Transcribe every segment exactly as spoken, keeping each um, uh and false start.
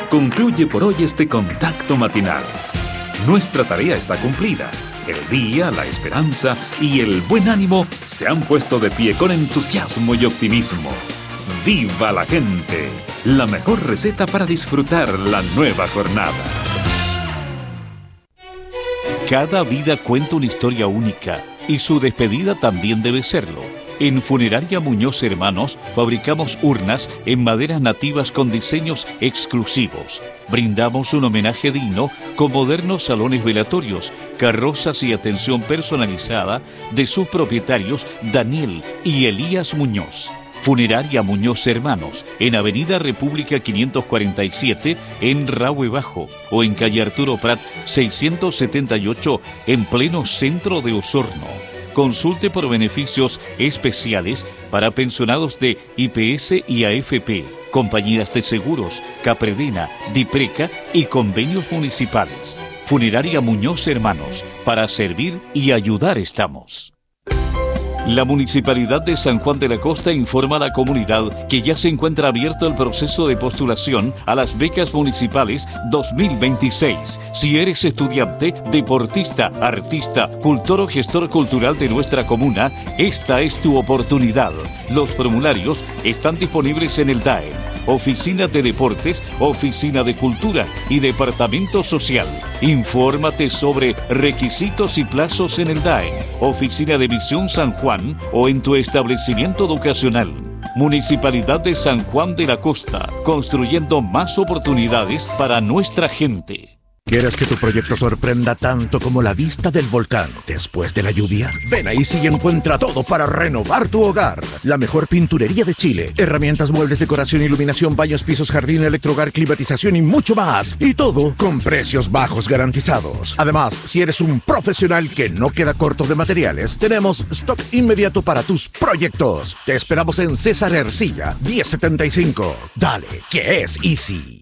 Concluye por hoy este contacto matinal. Nuestra tarea está cumplida. El día, la esperanza y el buen ánimo se han puesto de pie con entusiasmo y optimismo. ¡Viva la gente! La mejor receta para disfrutar la nueva jornada. Cada vida cuenta una historia única y su despedida también debe serlo. En Funeraria Muñoz Hermanos fabricamos urnas en maderas nativas con diseños exclusivos. Brindamos un homenaje digno con modernos salones velatorios, carrozas y atención personalizada de sus propietarios Daniel y Elías Muñoz. Funeraria Muñoz Hermanos, en Avenida República quinientos cuarenta y siete, en Rahue Bajo, o en calle Arturo Prat seiscientos setenta y ocho, en pleno centro de Osorno. Consulte por beneficios especiales para pensionados de I P S y A F P, compañías de seguros, Capredena, Dipreca y convenios municipales. Funeraria Muñoz Hermanos, para servir y ayudar estamos. La Municipalidad de San Juan de la Costa informa a la comunidad que ya se encuentra abierto el proceso de postulación a las becas municipales dos mil veintiséis. Si eres estudiante, deportista, artista, cultor o gestor cultural de nuestra comuna, esta es tu oportunidad. Los formularios están disponibles en el D A E. Oficina de Deportes, Oficina de Cultura y Departamento Social. Infórmate sobre requisitos y plazos en el D A E, Oficina de Visión San Juan o en tu establecimiento educacional. Municipalidad de San Juan de la Costa, construyendo más oportunidades para nuestra gente. ¿Quieres que tu proyecto sorprenda tanto como la vista del volcán después de la lluvia? Ven a Easy y encuentra todo para renovar tu hogar. La mejor pinturería de Chile, herramientas, muebles, decoración, iluminación, baños, pisos, jardín, electrohogar, climatización y mucho más. Y todo con precios bajos garantizados. Además, si eres un profesional que no queda corto de materiales, tenemos stock inmediato para tus proyectos. Te esperamos en César Ercilla, diez setenta y cinco. Dale, que es Easy.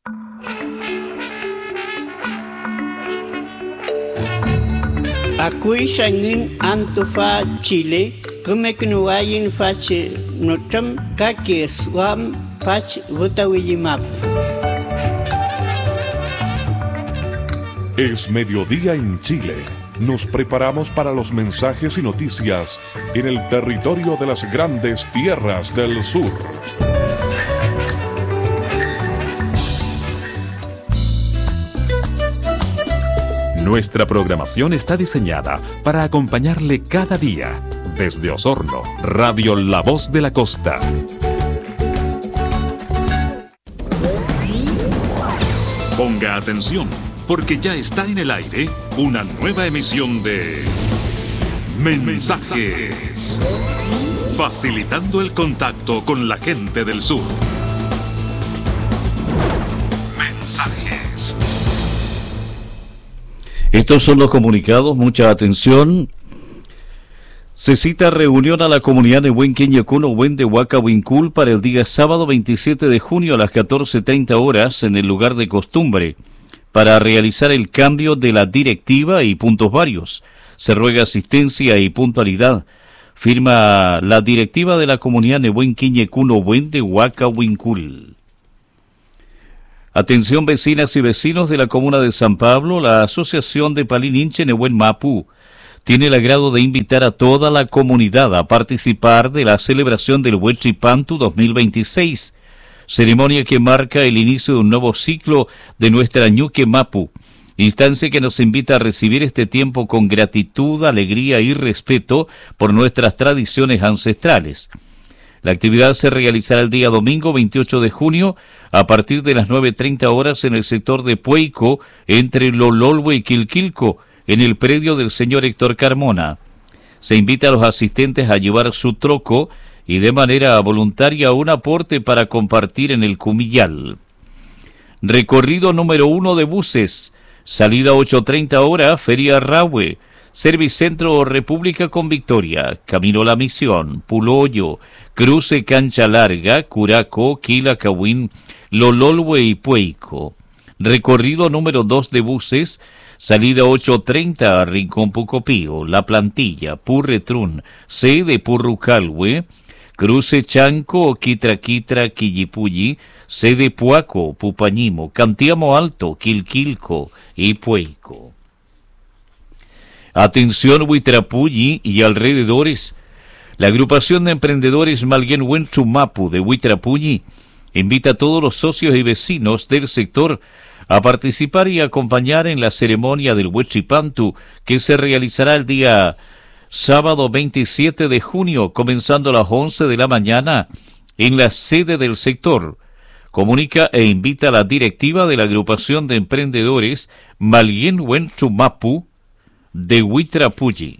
Akui sangin Antofa Chile, kumeknuayin fach notram kake swam fach votawiyimap. Es mediodía en Chile. Nos preparamos para los mensajes y noticias en el territorio de las grandes tierras del sur. Nuestra programación está diseñada para acompañarle cada día. Desde Osorno, Radio La Voz de la Costa. Ponga atención, porque ya está en el aire una nueva emisión de Mensajes, facilitando el contacto con la gente del sur. Mensajes. Estos son los comunicados, mucha atención. Se cita reunión a la comunidad de Huenqueñacuno, Huen de Huacahuincul para el día sábado veintisiete de junio a las catorce treinta horas en el lugar de costumbre para realizar el cambio de la directiva y puntos varios. Se ruega asistencia y puntualidad. Firma la directiva de la comunidad de Huenqueñacuno, Huen de Huacahuincul. Atención vecinas y vecinos de la comuna de San Pablo, la Asociación de Palininche Nehuen Mapu tiene el agrado de invitar a toda la comunidad a participar de la celebración del Huechipantu dos mil veintiséis, ceremonia que marca el inicio de un nuevo ciclo de nuestra Ñuque Mapu, instancia que nos invita a recibir este tiempo con gratitud, alegría y respeto por nuestras tradiciones ancestrales. La actividad se realizará el día domingo veintiocho de junio a partir de las nueve treinta horas en el sector de Pueico, entre Lololwe y Quilquilco, en el predio del señor Héctor Carmona. Se invita a los asistentes a llevar su troco y de manera voluntaria un aporte para compartir en el Cumillal. Recorrido número uno de buses, salida ocho treinta horas, Feria Rahue, Servicentro República con Victoria, Camino La Misión, Puloyo, Cruce Cancha Larga, Curaco, Quilacahuín, Lololwe y Pueico. Recorrido número dos de buses, salida ocho treinta a Rincón Pucopío, La Plantilla, Purretrún, C de Purrucalhue, Cruce Chanco, Quitra Quitra, Quillipulli, Sede Puaco, Pupañimo, Cantiamo Alto, Quilquilco y Pueico. Atención Huitrapulli y alrededores. La agrupación de emprendedores Malguén Huenchumapu de Huitrapulli invita a todos los socios y vecinos del sector a participar y acompañar en la ceremonia del Huechipantu que se realizará el día sábado veintisiete de junio, comenzando a las once de la mañana en la sede del sector. Comunica e invita a la directiva de la agrupación de emprendedores Malguén Huenchumapu de Huitrapulli.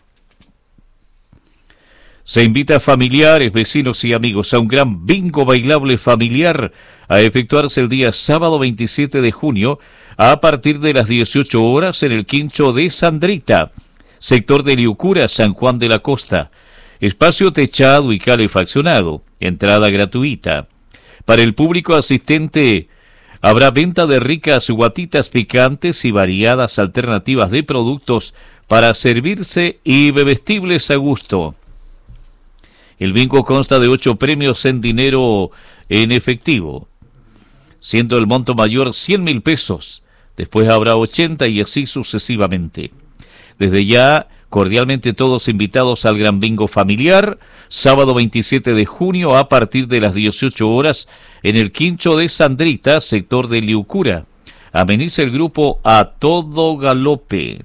Se invita a familiares, vecinos y amigos a un gran bingo bailable familiar a efectuarse el día sábado veintisiete de junio a partir de las dieciocho horas en el quincho de Sandrita, sector de Liucura, San Juan de la Costa. Espacio techado y calefaccionado, entrada gratuita. Para el público asistente habrá venta de ricas guatitas picantes y variadas alternativas de productos para servirse y bebestibles a gusto. El bingo consta de ocho premios en dinero en efectivo, siendo el monto mayor cien mil pesos, después habrá ochenta y así sucesivamente. Desde ya, cordialmente todos invitados al gran bingo familiar, sábado veintisiete de junio a partir de las dieciocho horas en el quincho de Sandrita, sector de Liucura. Ameniza el grupo A Todo Galope.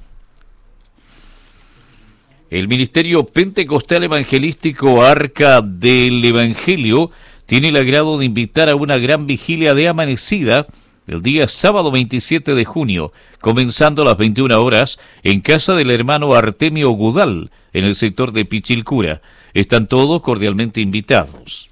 El Ministerio Pentecostal Evangelístico Arca del Evangelio tiene el agrado de invitar a una gran vigilia de amanecida el día sábado veintisiete de junio, comenzando a las veintiuna horas en casa del hermano Artemio Gudal, en el sector de Pichilcura. Están todos cordialmente invitados.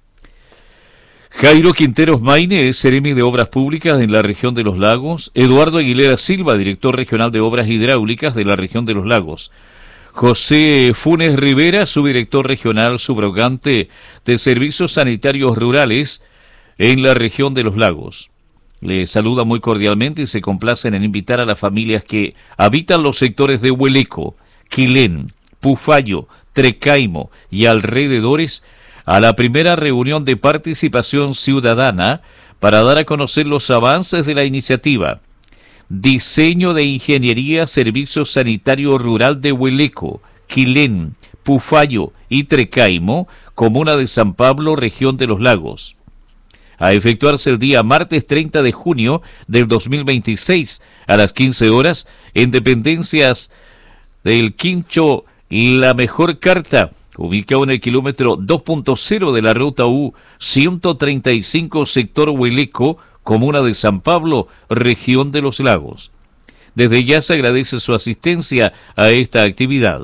Jairo Quinteros Maine es seremi de Obras Públicas en la región de los Lagos. Eduardo Aguilera Silva, director regional de Obras Hidráulicas de la región de los Lagos. José Funes Rivera, subdirector regional subrogante de Servicios Sanitarios Rurales en la región de los Lagos. Le saluda muy cordialmente y se complacen en invitar a las familias que habitan los sectores de Hueleco, Quilén, Pufayo, Trecaimo y alrededores a la primera reunión de participación ciudadana para dar a conocer los avances de la iniciativa. Diseño de Ingeniería Servicio Sanitario Rural de Hueleco, Quilén, Pufayo y Trecaimo, comuna de San Pablo, región de los Lagos. A efectuarse el día martes treinta de junio del dos mil veintiséis a las quince horas en dependencias del Quincho La Mejor Carta, ubicado en el kilómetro dos punto cero de la ruta U ciento treinta y cinco, sector Hueleco, comuna de San Pablo, región de los Lagos. Desde ya se agradece su asistencia a esta actividad.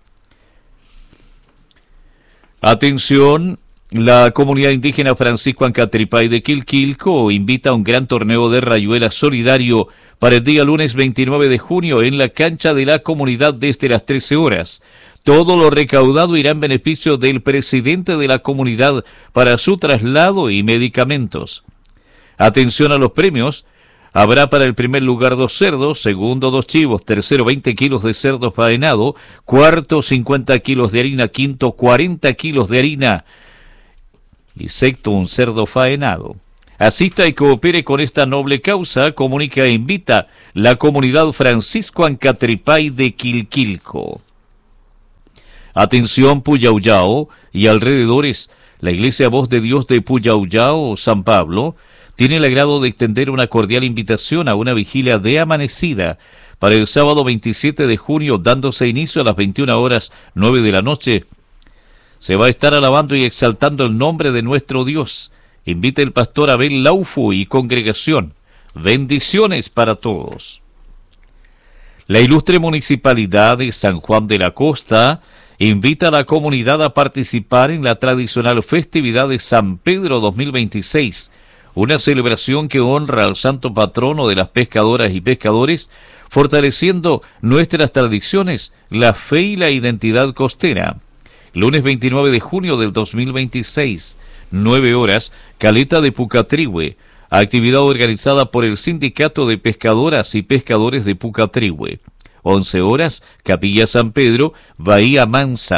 Atención, la comunidad indígena Francisco Ancatripay de Quilquilco invita a un gran torneo de rayuela solidario para el día lunes veintinueve de junio en la cancha de la comunidad desde las trece horas. Todo lo recaudado irá en beneficio del presidente de la comunidad para su traslado y medicamentos. Atención a los premios. Habrá para el primer lugar dos cerdos, segundo dos chivos, tercero veinte kilos de cerdo faenado, cuarto cincuenta kilos de harina, quinto cuarenta kilos de harina y sexto un cerdo faenado. Asista y coopere con esta noble causa, comunica e invita la comunidad Francisco Ancatripay de Quilquilco. Atención Puyauyao y alrededores. La Iglesia Voz de Dios de Puyauyao, San Pablo, tiene el agrado de extender una cordial invitación a una vigilia de amanecida para el sábado veintisiete de junio, dándose inicio a las veintiuna horas nueve de la noche. Se va a estar alabando y exaltando el nombre de nuestro Dios. Invita el pastor Abel Laufu y congregación. Bendiciones para todos. La ilustre municipalidad de San Juan de la Costa invita a la comunidad a participar en la tradicional festividad de San Pedro dos mil veintiséis, una celebración que honra al santo patrono de las pescadoras y pescadores, fortaleciendo nuestras tradiciones, la fe y la identidad costera. Lunes veintinueve de junio del dos mil veintiséis, nueve horas, Caleta de Pucatrihue, actividad organizada por el Sindicato de Pescadoras y Pescadores de Pucatrihue. once horas, Capilla San Pedro, Bahía Mansa,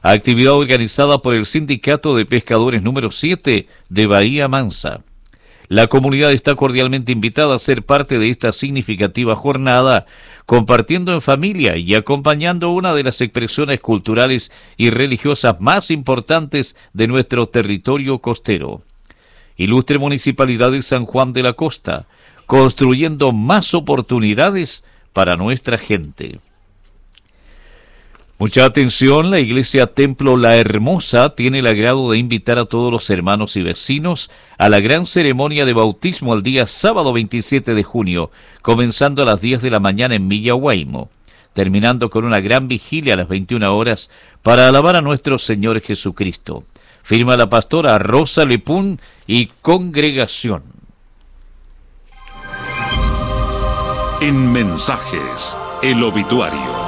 actividad organizada por el Sindicato de Pescadores número siete de Bahía Mansa. La comunidad está cordialmente invitada a ser parte de esta significativa jornada, compartiendo en familia y acompañando una de las expresiones culturales y religiosas más importantes de nuestro territorio costero. Ilustre Municipalidad de San Juan de la Costa, construyendo más oportunidades para nuestra gente. Mucha atención, la Iglesia Templo La Hermosa tiene el agrado de invitar a todos los hermanos y vecinos a la gran ceremonia de bautismo el día sábado veintisiete de junio, comenzando a las diez de la mañana en Villa Huaymo, terminando con una gran vigilia a las veintiuna horas para alabar a nuestro Señor Jesucristo. Firma la pastora Rosa Lepún y congregación. En Mensajes, el obituario.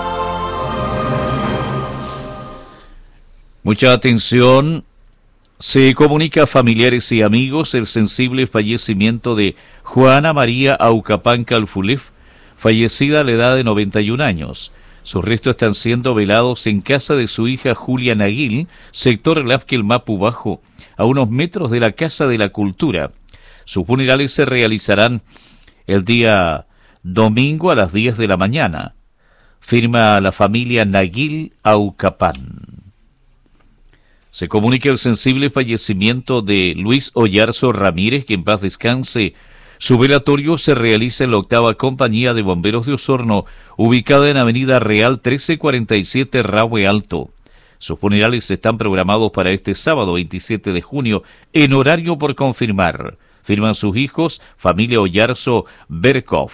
Mucha atención, se comunica a familiares y amigos el sensible fallecimiento de Juana María Aucapán Calfulef, fallecida a la edad de noventa y un años. Sus restos están siendo velados en casa de su hija Julia Naguil, sector Lafquel Mapu Bajo, a unos metros de la Casa de la Cultura. Sus funerales se realizarán el día domingo a las diez de la mañana. Firma la familia Naguil Aucapán. Se comunica el sensible fallecimiento de Luis Oyarzo Ramírez, que en paz descanse. Su velatorio se realiza en la octava Compañía de Bomberos de Osorno, ubicada en Avenida Real trece cuarenta y siete, Rahue Alto. Sus funerales están programados para este sábado veintisiete de junio, en horario por confirmar. Firman sus hijos, familia Oyarzo Berkov.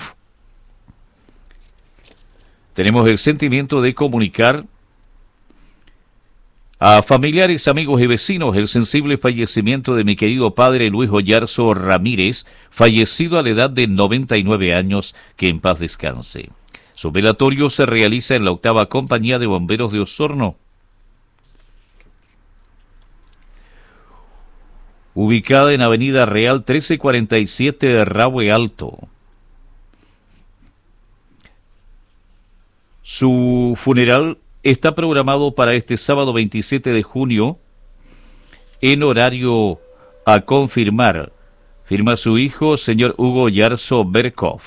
Tenemos el sentimiento de comunicar a familiares, amigos y vecinos el sensible fallecimiento de mi querido padre Luis Oyarzo Ramírez, fallecido a la edad de noventa y nueve años, que en paz descanse. Su velatorio se realiza en la octava Compañía de Bomberos de Osorno, ubicada en Avenida Real trece cuarenta y siete de Rahue Alto. Su funeral está programado para este sábado veintisiete de junio en horario a confirmar. Firma su hijo, señor Hugo Oyarzo Berkov.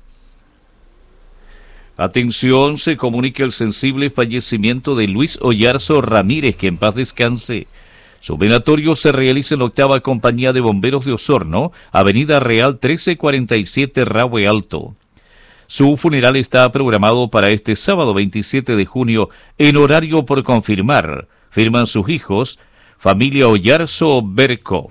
Atención, se comunica el sensible fallecimiento de Luis Oyarzo Ramírez, que en paz descanse. Su velatorio se realiza en la octava Compañía de Bomberos de Osorno, Avenida Real trece cuarenta y siete, Rahue Alto. Su funeral está programado para este sábado veintisiete de junio en horario por confirmar. Firman sus hijos, familia Oyarzo Berkov.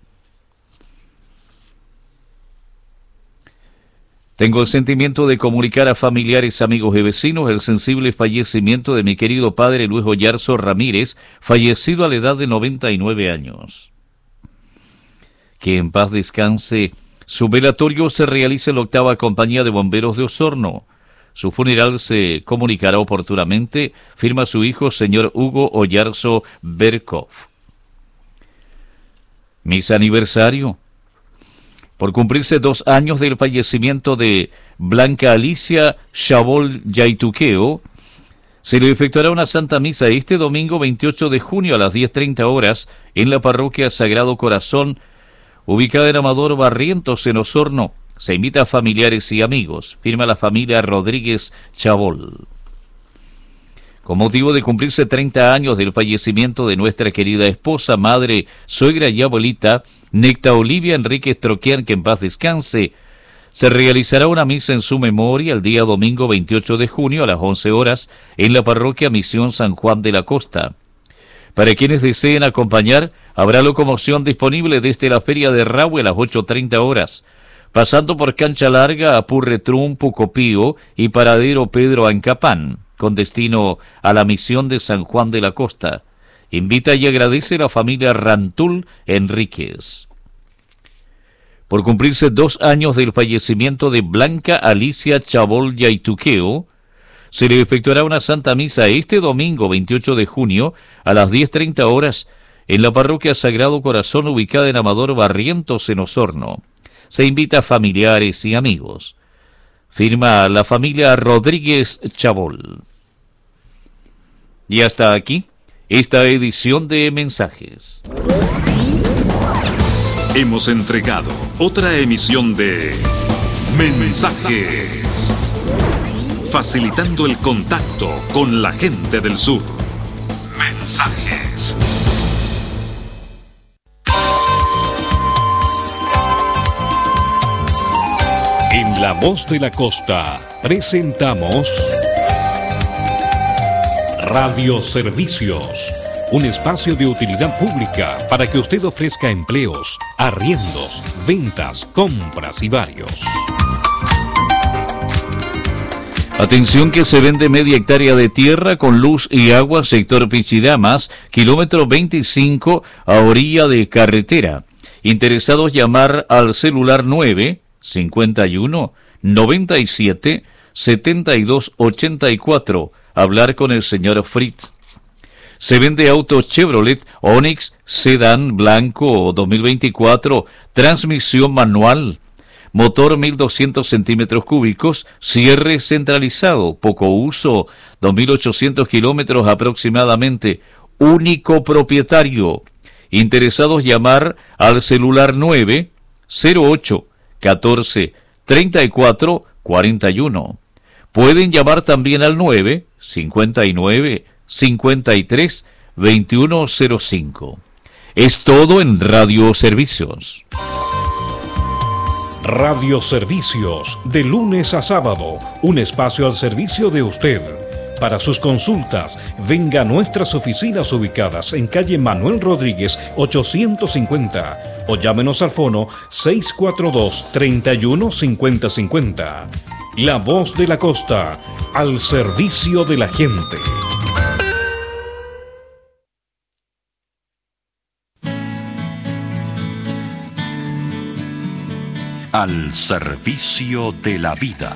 Tengo el sentimiento de comunicar a familiares, amigos y vecinos el sensible fallecimiento de mi querido padre Luis Oyarzo Ramírez, fallecido a la edad de noventa y nueve años. Que en paz descanse. Su velatorio se realiza en la octava Compañía de Bomberos de Osorno. Su funeral se comunicará oportunamente. Firma su hijo, señor Hugo Oyarzo Berkov. Misa aniversario. Por cumplirse dos años del fallecimiento de Blanca Alicia Chabol Yaituqueo, se le efectuará una Santa Misa este domingo veintiocho de junio a las diez treinta horas en la parroquia Sagrado Corazón, ubicada en Amador Barrientos, en Osorno. Se invita a familiares y amigos. Firma la familia Rodríguez Chabol. Con motivo de cumplirse treinta años del fallecimiento de nuestra querida esposa, madre, suegra y abuelita, Necta Olivia Enríquez Troquian, que en paz descanse, se realizará una misa en su memoria el día domingo veintiocho de junio a las once horas en la parroquia Misión San Juan de la Costa. Para quienes deseen acompañar, habrá locomoción disponible desde la Feria de Rahue a las ocho treinta horas, pasando por Cancha Larga, Apurretrum, Pucopío y Paradero Pedro Ancapán, con destino a la Misión de San Juan de la Costa. Invita y agradece a la familia Rantul Enríquez. Por cumplirse dos años del fallecimiento de Blanca Alicia Chabol Yaituqueo, se le efectuará una Santa Misa este domingo veintiocho de junio a las diez treinta horas en la parroquia Sagrado Corazón, ubicada en Amador Barrientos, en Osorno. Se invita a familiares y amigos. Firma la familia Rodríguez Chabol. Y hasta aquí esta edición de Mensajes. Hemos entregado otra emisión de Mensajes, facilitando el contacto con la gente del sur. Mensajes. En La Voz de la Costa presentamos Radio Servicios, un espacio de utilidad pública para que usted ofrezca empleos, arriendos, ventas, compras y varios. Atención que se vende media hectárea de tierra con luz y agua, sector Pichidamas, kilómetro veinticinco a orilla de carretera. Interesados llamar al celular nueve cincuenta y uno noventa y siete setenta y dos ochenta y cuatro. Hablar con el señor Fritz. Se vende auto Chevrolet Onix Sedán blanco dos mil veinticuatro, transmisión manual, motor mil doscientos centímetros cúbicos, cierre centralizado, poco uso, dos mil ochocientos kilómetros aproximadamente, único propietario. Interesados llamar al celular nueve cero ocho catorce treinta y cuatro cuarenta y uno. Pueden llamar también al nueve cincuenta y nueve cincuenta y tres veintiuno cero cinco. Es todo en Radio Servicios. Radio Servicios, de lunes a sábado, un espacio al servicio de usted. Para sus consultas, venga a nuestras oficinas ubicadas en calle Manuel Rodríguez ochocientos cincuenta o llámenos al fono seis cuatro dos, treinta y uno, cincuenta cincuenta. La Voz de la Costa, al servicio de la gente. Al servicio de la vida.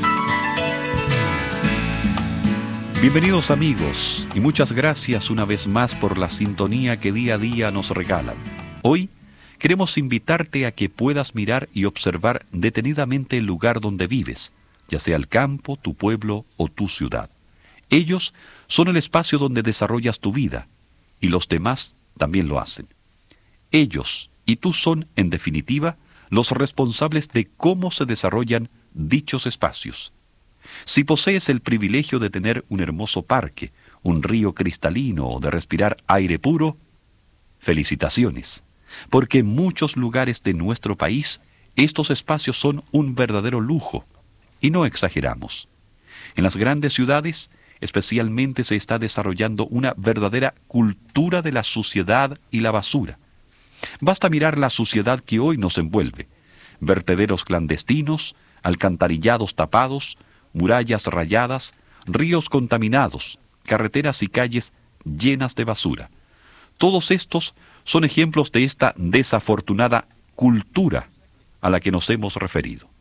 Bienvenidos amigos y muchas gracias una vez más por la sintonía que día a día nos regalan. Hoy queremos invitarte a que puedas mirar y observar detenidamente el lugar donde vives, ya sea el campo, tu pueblo o tu ciudad. Ellos son el espacio donde desarrollas tu vida y los demás también lo hacen. Ellos y tú son, en definitiva, los responsables de cómo se desarrollan dichos espacios. Si posees el privilegio de tener un hermoso parque, un río cristalino o de respirar aire puro, felicitaciones, porque en muchos lugares de nuestro país estos espacios son un verdadero lujo, y no exageramos. En las grandes ciudades, especialmente, se está desarrollando una verdadera cultura de la suciedad y la basura. Basta mirar la suciedad que hoy nos envuelve: vertederos clandestinos, alcantarillados tapados, murallas rayadas, ríos contaminados, carreteras y calles llenas de basura. Todos estos son ejemplos de esta desafortunada cultura a la que nos hemos referido.